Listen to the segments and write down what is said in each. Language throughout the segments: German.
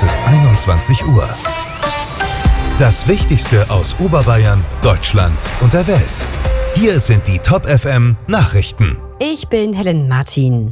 ist 21 Uhr. Das Wichtigste aus Oberbayern, Deutschland und der Welt. Hier sind die Top FM Nachrichten. Ich bin Helen Martin.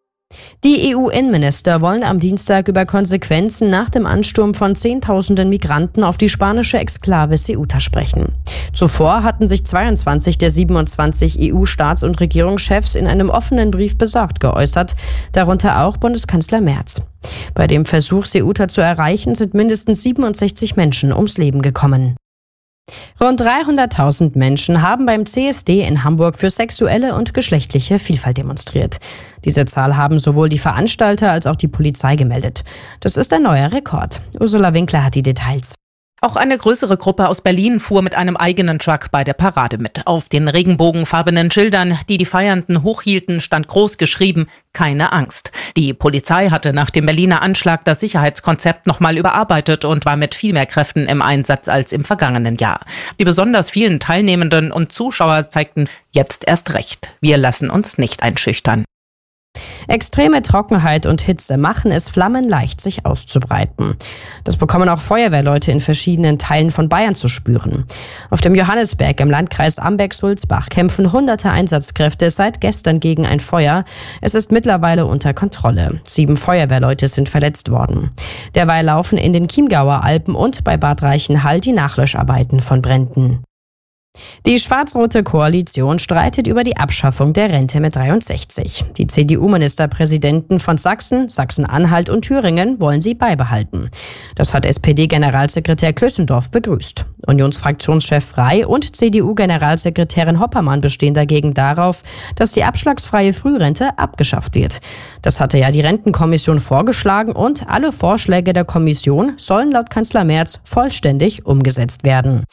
Die EU-Innenminister wollen am Dienstag über Konsequenzen nach dem Ansturm von Zehntausenden Migranten auf die spanische Exklave Ceuta sprechen. Zuvor hatten sich 22 der 27 EU-Staats- und Regierungschefs in einem offenen Brief besorgt geäußert, darunter auch Bundeskanzler Merz. Bei dem Versuch, Ceuta zu erreichen, sind mindestens 67 Menschen ums Leben gekommen. Rund 300.000 Menschen haben beim CSD in Hamburg für sexuelle und geschlechtliche Vielfalt demonstriert. Diese Zahl haben sowohl die Veranstalter als auch die Polizei gemeldet. Das ist ein neuer Rekord. Ursula Winkler hat die Details. Auch eine größere Gruppe aus Berlin fuhr mit einem eigenen Truck bei der Parade mit. Auf den regenbogenfarbenen Schildern, die die Feiernden hochhielten, stand groß geschrieben: Keine Angst. Die Polizei hatte nach dem Berliner Anschlag das Sicherheitskonzept nochmal überarbeitet und war mit viel mehr Kräften im Einsatz als im vergangenen Jahr. Die besonders vielen Teilnehmenden und Zuschauer zeigten jetzt erst recht: Wir lassen uns nicht einschüchtern. Extreme Trockenheit und Hitze machen es flammenleicht, sich auszubreiten. Das bekommen auch Feuerwehrleute in verschiedenen Teilen von Bayern zu spüren. Auf dem Johannisberg im Landkreis Amberg-Sulzbach kämpfen hunderte Einsatzkräfte seit gestern gegen ein Feuer. Es ist mittlerweile unter Kontrolle. 7 Feuerwehrleute sind verletzt worden. Derweil laufen in den Chiemgauer Alpen und bei Bad Reichenhall die Nachlöscharbeiten von Bränden. Die schwarz-rote Koalition streitet über die Abschaffung der Rente mit 63. Die CDU-Ministerpräsidenten von Sachsen, Sachsen-Anhalt und Thüringen wollen sie beibehalten. Das hat SPD-Generalsekretär Klössendorf begrüßt. Unionsfraktionschef Frey und CDU-Generalsekretärin Hoppermann bestehen dagegen darauf, dass die abschlagsfreie Frührente abgeschafft wird. Das hatte ja die Rentenkommission vorgeschlagen und alle Vorschläge der Kommission sollen laut Kanzler Merz vollständig umgesetzt werden.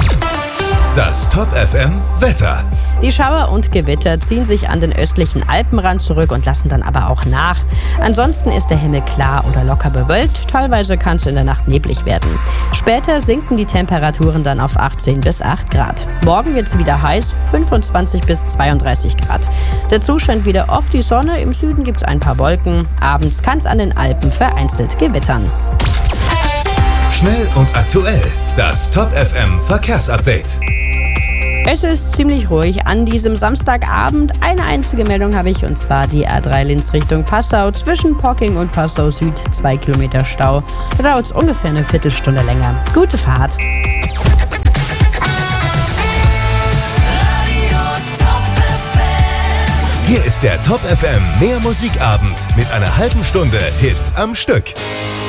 Das Top FM Wetter. Die Schauer und Gewitter ziehen sich an den östlichen Alpenrand zurück und lassen dann aber auch nach. Ansonsten ist der Himmel klar oder locker bewölkt. Teilweise kann es in der Nacht neblig werden. Später sinken die Temperaturen dann auf 18 bis 8 Grad. Morgen wird es wieder heiß, 25 bis 32 Grad. Dazu scheint wieder oft die Sonne. Im Süden gibt es ein paar Wolken. Abends kann es an den Alpen vereinzelt gewittern. Schnell und aktuell. Das Top FM Verkehrsupdate. Es ist ziemlich ruhig an diesem Samstagabend. Eine einzige Meldung habe ich, und zwar die A3 Linz Richtung Passau. Zwischen Pocking und Passau Süd 2 Kilometer Stau. Da dauert es ungefähr eine Viertelstunde länger. Gute Fahrt. Hier ist der Top FM Mehr Musikabend mit einer halben Stunde Hits am Stück.